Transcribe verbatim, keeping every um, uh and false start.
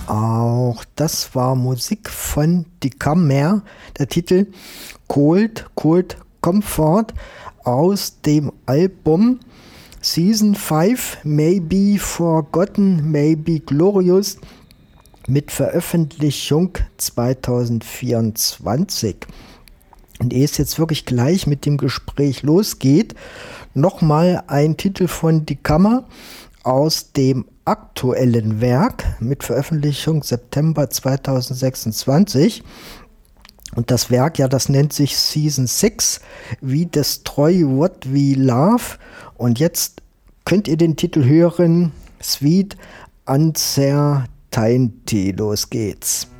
Auch das war Musik von Die Kammer, der Titel Cold, Cold Comfort aus dem Album Season fünf, Maybe Forgotten, Maybe Glorious, mit Veröffentlichung zwanzig vierundzwanzig. Und ehe es jetzt wirklich gleich mit dem Gespräch losgeht, nochmal ein Titel von Die Kammer aus dem aktuellen Werk mit Veröffentlichung September zweitausendsechsundzwanzig. Und das Werk, ja, das nennt sich Season sechs, We Destroy What We Love. Und jetzt könnt ihr den Titel hören, Sweet Uncertainty. Los geht's.